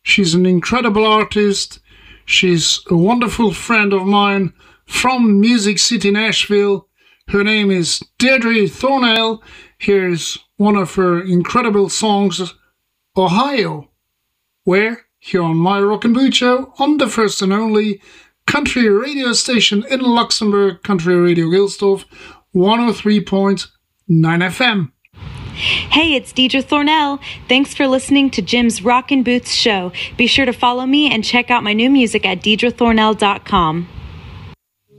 She's an incredible artist. She's a wonderful friend of mine from Music City, Nashville. Her name is Deirdre Thornell. Here's one of her incredible songs, Ohio. Where? Here on My Rockin' Boot Show, on the first and only country radio station in Luxembourg, Country Radio Gilsdorf, 103.9 FM. Hey, it's Deirdre Thornell. Thanks for listening to Jim's Rockin' Boots show. Be sure to follow me and check out my new music at deirdrethornell.com.